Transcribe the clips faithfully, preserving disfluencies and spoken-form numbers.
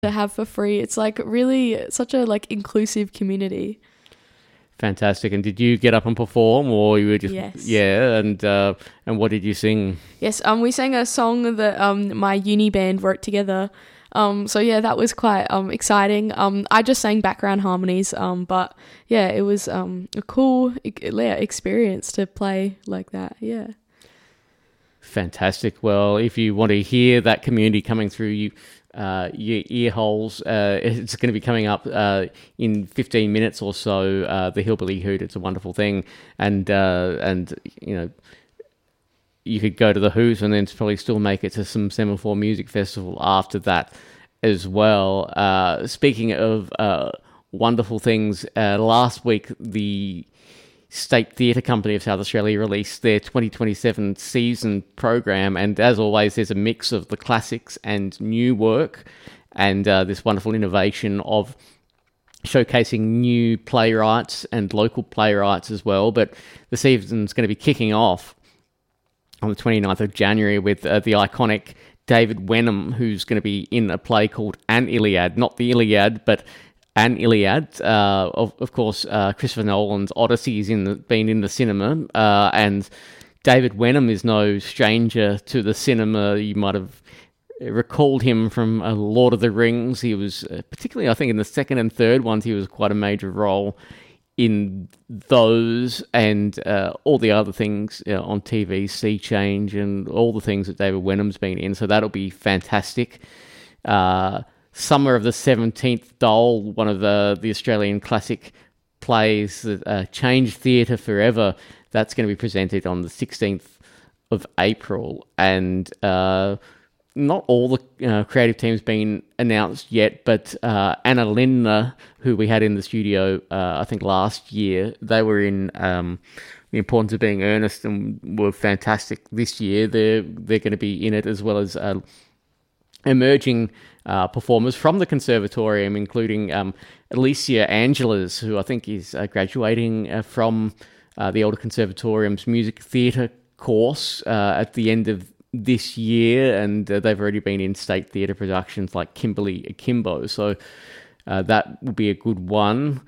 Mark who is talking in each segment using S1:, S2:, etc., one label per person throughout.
S1: to have for free. It's like really such a like inclusive community.
S2: Fantastic. And did you get up and perform, or you were just
S1: yes.
S2: yeah? And uh, and what did you sing?
S1: Yes, um, we sang a song that um my uni band wrote together. Um, so yeah, that was quite um exciting. Um, I just sang background harmonies. Um, but yeah, it was um a cool yeah, experience to play like that. Yeah.
S2: Fantastic. Well, if you want to hear that community coming through you, uh, your ear holes, uh, it's going to be coming up uh, in fifteen minutes or so. Uh, the Hillbilly Hoot, it's a wonderful thing, and uh, and you know, you could go to the Hoot and then probably still make it to some Semaphore Music Festival after that as well. Uh, speaking of uh, wonderful things, uh, last week the State Theatre Company of South Australia released their twenty twenty-seven season program, and as always there's a mix of the classics and new work, and uh, this wonderful innovation of showcasing new playwrights and local playwrights as well. But the season's going to be kicking off on the twenty-ninth of January with uh, the iconic David Wenham, who's going to be in a play called An Iliad, not the Iliad, but An Iliad. Uh, of, of course, uh, Christopher Nolan's Odyssey has in the, been in the cinema, uh, and David Wenham is no stranger to the cinema. You might have recalled him from uh, Lord of the Rings. He was, uh, particularly I think in the second and third ones, he was quite a major role in those, and uh, all the other things uh, on T V, Sea Change, and all the things that David Wenham's been in. So that'll be fantastic. Uh, Summer of the seventeenth Doll, one of the, the Australian classic plays that uh, changed theatre forever, that's going to be presented on the sixteenth of April. And uh, not all the uh, creative team's been announced yet, but uh, Anna Lindner, who we had in the studio, uh, I think last year, they were in um, The Importance of Being Earnest and were fantastic this year. They're, they're going to be in it, as well as uh, emerging uh, performers from the Conservatorium, including um, Alicia Angeles, who I think is uh, graduating uh, from uh, the Elder Conservatorium's music theatre course uh, at the end of this year, and uh, they've already been in state theatre productions like Kimberly Akimbo, so uh, that will be a good one.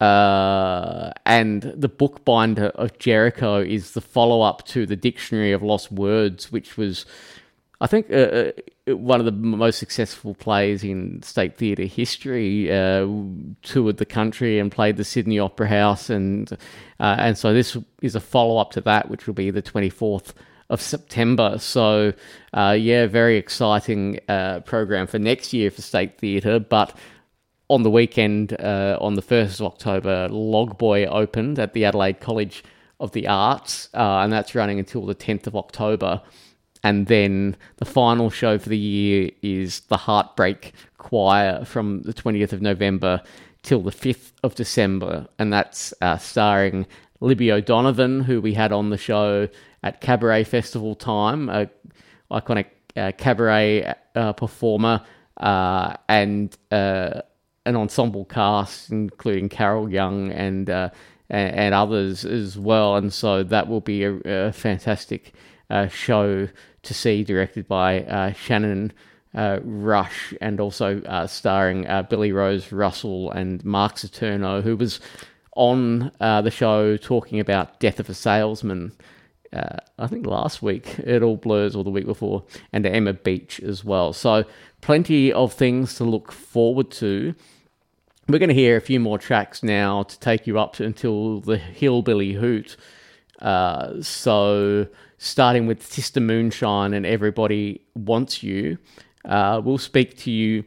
S2: Uh, and The Bookbinder of Jericho is the follow-up to the Dictionary of Lost Words, which was, I think, uh, one of the most successful plays in state theatre history. Uh, toured the country and played the Sydney Opera House, and uh, and so this is a follow-up to that, which will be the twenty-fourth of September. So, uh, yeah, very exciting uh, program for next year for State Theatre. But on the weekend, uh, on the first of October, Logboy opened at the Adelaide College of the Arts, uh, and that's running until the tenth of October. And then the final show for the year is the Heartbreak Choir from the twentieth of November till the fifth of December, and that's uh, starring Libby O'Donovan, who we had on the show at Cabaret Festival time, a iconic uh, cabaret uh, performer, uh, and uh, an ensemble cast, including Carol Young and, uh, and and others as well. And so that will be a, a fantastic uh, show to see, directed by uh, Shannon uh, Rush, and also uh, starring uh, Billy Rose Russell and Mark Saturno, who was on uh, the show talking about Death of a Salesman, uh, I think last week. It all blurs, or the week before, and Emma Beach as well. So plenty of things to look forward to. We're going to hear a few more tracks now to take you up until the Hillbilly Hoot. Uh, so starting with Sister Moonshine and Everybody Wants You. Uh, we'll speak to you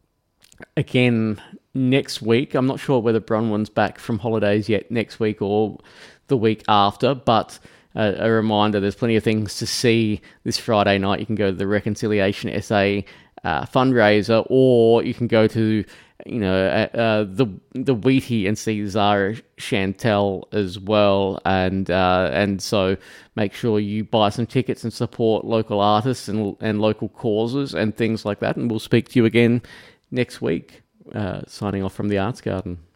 S2: again next week. I'm not sure whether Bronwyn's back from holidays yet next week or the week after, but uh, a reminder, there's plenty of things to see this Friday night. You can go to the Reconciliation S A uh, fundraiser, or you can go to you know uh, uh, the the Wheatie and see Zara Chantel as well, and uh, and so make sure you buy some tickets and support local artists and and local causes and things like that. And we'll speak to you again next week. Uh, signing off from the Arts Garden.